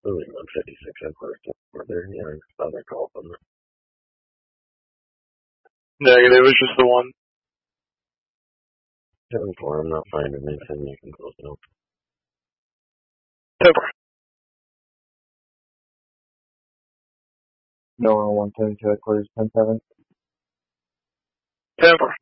Really 156 headquarters there. Yeah, other call from there. Negative, it's just the one. 7-4, I'm not finding anything you can close down. 10-4. No, 172 headquarters, 10-7. 10-4.